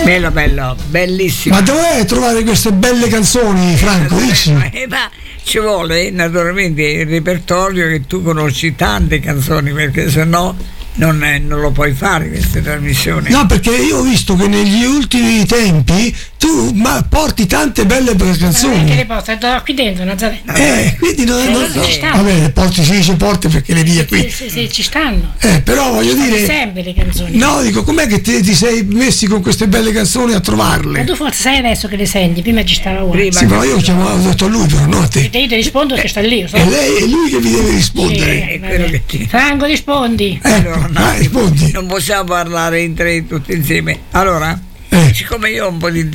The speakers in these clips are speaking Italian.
Bello, bellissimo. Ma dove trovare queste belle canzoni, Franco? Dici? Ma ci vuole naturalmente il repertorio, che tu conosci tante canzoni, perché sennò non lo puoi fare queste trasmissioni. No, perché io ho visto che negli ultimi tempi tu porti tante belle canzoni. Che le porti qui dentro, quindi non ci stanno. Vabbè, porti, si dice porti perché le vie qui. Sì, ci stanno. Però voglio dire. Sempre le canzoni. No, dico, com'è che ti sei messi con queste belle canzoni a trovarle? Ma tu forse sai adesso che le senti, prima ci stava uno. Sì, ma io ho detto a lui, però no a te. Io ti rispondo che sta lì. È lui che mi deve rispondere. Franco, rispondi. Rispondi. Non possiamo parlare in tre tutti insieme. Allora, siccome io ho un po' di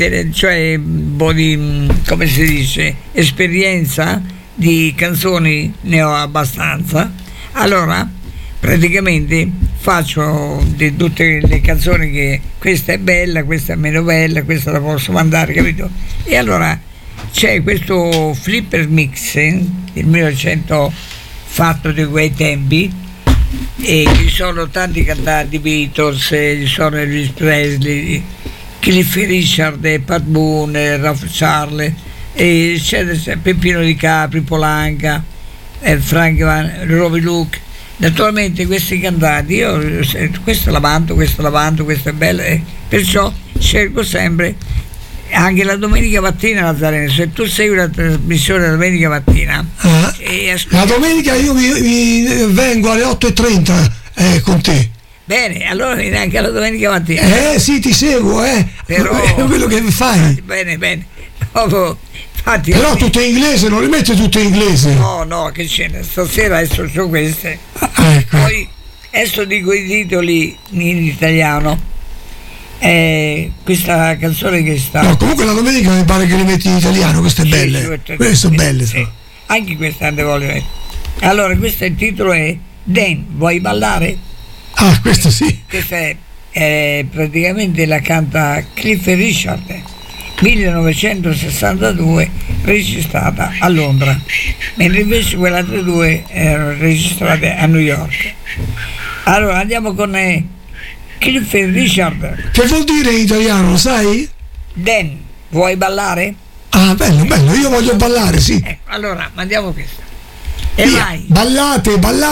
come si dice, esperienza di canzoni, ne ho abbastanza, allora praticamente faccio di tutte le canzoni che questa è bella, questa è meno bella, questa la posso mandare, capito? E allora c'è questo Flipper Mix del 1900 fatto di quei tempi, e ci sono tanti cantanti, Beatles, ci sono Elvis Presley, Cliff Richard, Pat Boone, Ralph Charles, c'è Peppino Di Capri, Polanca, Frank Van, Roby Luke. Naturalmente questi cantanti, io questo la vanto, questo è bello, perciò scelgo sempre anche la domenica mattina, Nazareno. Se tu segui la trasmissione la domenica mattina la domenica io mi vengo alle 8:30 con te. Bene, allora vieni anche la domenica mattina. Sì, ti seguo, però è quello che fai. Bene. Infatti, però tutte in inglese, non le metti tutte in inglese. No, che c'è, stasera adesso sono queste. Ecco. Poi adesso dico i titoli in italiano. Questa canzone che sta. No, comunque la domenica mi pare che le metti in italiano, queste belle. Queste sono belle. Sì. Anche queste ne voglio mettere. Allora, questo il titolo è Dan, vuoi ballare? Questo sì. Questa è praticamente la canta Cliff Richard, 1962, registrata a Londra, mentre invece quelle altre due erano registrate a New York. Allora andiamo con Cliff Richard. Che vuol dire in italiano, sai? Dan, vuoi ballare? Bello, io voglio ballare, sì. Allora mandiamo questa. E vai. Ballate.